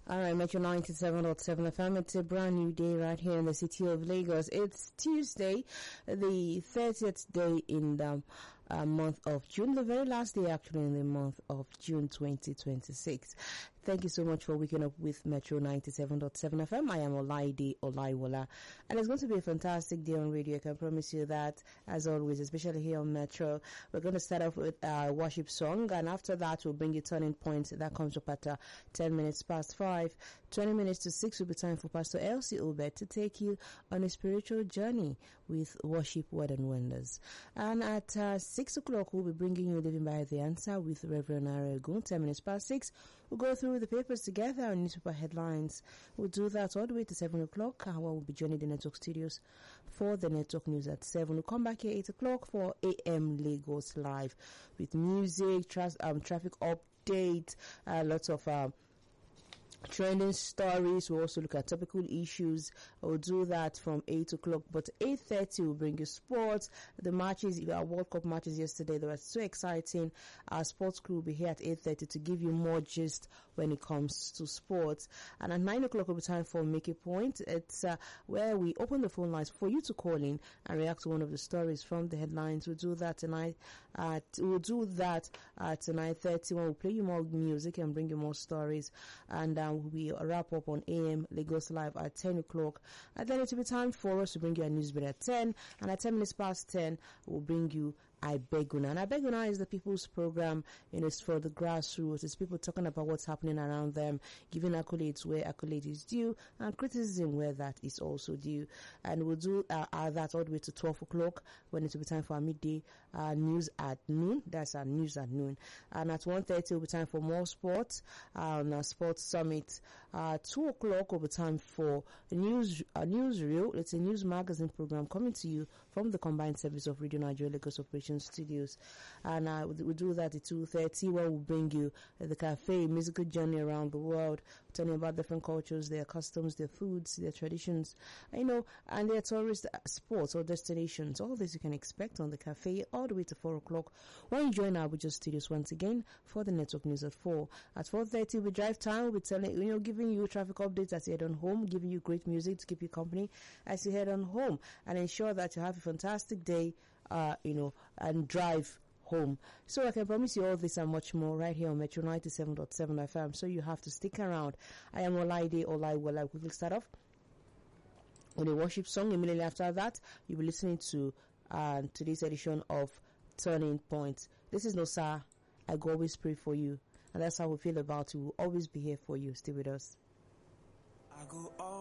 All right, Metro 97.7 FM. It's a brand new day right here in the city of Lagos. It's Tuesday, the 30th day in the month of June, the very last day actually in the month of June 2026. Thank you so much for waking up with Metro 97.7 FM. I am Olaide Olaiwola, and it's going to be a fantastic day on radio. I can promise you that, as always, especially here on Metro. We're going to start off with a worship song, and after that we'll bring you Turning Point. That comes up at 10 minutes past 5. 20 minutes to 6 will be time for Pastor Elsie Obed to take you on a spiritual journey with worship, word and wonders. And at 6 o'clock we'll be bringing you Living by the Answer with Reverend Aragun. 10 minutes past 6 we'll go through the papers together on newspaper headlines. We'll do that all the way to 7 o'clock, where we'll be joining the network studios for the network news at 7. We'll come back here 8 o'clock for AM Lagos Live with music, traffic update, lots of trending stories. We'll also look at topical issues. We'll do that from 8 o'clock, but 8:30 we'll bring you sports. The matches, our World Cup matches yesterday, they were so exciting. Our sports crew will be here at 8:30 to give you more gist when it comes to sports. And at 9 o'clock will be time for Make a Point. It's where we open the phone lines for you to call in and react to one of the stories from the headlines. We'll do that tonight at 9:30 when we'll play you more music and bring you more stories. And we wrap up on AM Lagos Live at 10 o'clock. And then it will be time for us to bring you a news at 10. And at 10 minutes past 10, we'll bring you I Beg Una. And I Beg Una is the people's program. It's for the grassroots. It's people talking about what's happening around them, giving accolades where accolade is due, and criticism where that is also due. And we'll do that all the way to 12 o'clock when it will be time for our midday news at noon. That's our news at noon. And at 1:30 will be time for more sports on our sports summit. 2 o'clock will be time for newsreel. It's a news magazine program coming to you from the combined service of Radio Nigeria Lagos Operations Studios. And we'll do that at 2:30 where we'll bring you the cafe, musical journey around the world, telling about different cultures, their customs, their foods, their traditions, and their tourist spots or destinations. All this you can expect on the cafe all the way to 4 o'clock when you join our Abuja studios once again for the network news at 4. At 4:30 we drive time. We'll be telling giving you traffic updates as you head on home, giving you great music to keep you company as you head on home, and ensure that you have a fantastic day, and drive home. So I can promise you all this and much more right here on Metro 97.7 FM. So you have to stick around. I am Olaide Olaiwola. We'll quickly start off with a worship song. Immediately after that, you'll be listening to today's edition of Turning Point. This is Nosa. I go always pray for you. And that's how we feel about you. We'll always be here for you. Stay with us. I go